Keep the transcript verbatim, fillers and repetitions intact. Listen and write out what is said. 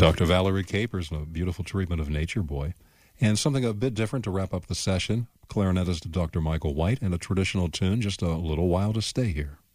Doctor Valerie Capers, a beautiful treatment of Nature Boy. And something a bit different to wrap up the session. Clarinetist Doctor Michael White and a traditional tune, Just a Little While to Stay Here.